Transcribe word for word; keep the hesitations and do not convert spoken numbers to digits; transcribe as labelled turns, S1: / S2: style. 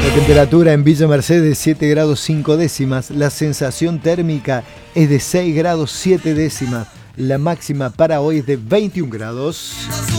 S1: La temperatura en Villa Mercedes siete grados cinco décimas, la sensación térmica es de seis grados siete décimas, la máxima para hoy es de veintiún grados.